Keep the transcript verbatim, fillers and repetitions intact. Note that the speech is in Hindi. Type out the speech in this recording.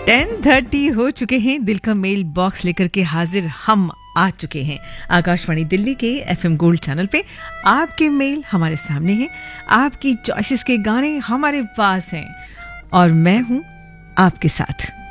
टेन थर्टी हो चुके हैं। दिल का मेल बॉक्स लेकर के हाजिर हम आ चुके हैं आकाशवाणी दिल्ली के एफएम गोल्ड चैनल पे। आपके मेल हमारे सामने हैं, आपकी चॉइसेस के गाने हमारे पास हैं और मैं हूं आपके साथ।